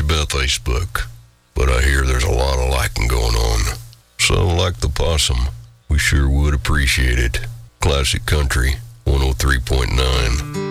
about Facebook, but I hear there's a lot of liking going on. So, like the possum, we sure would appreciate it. Classic Country 103.9.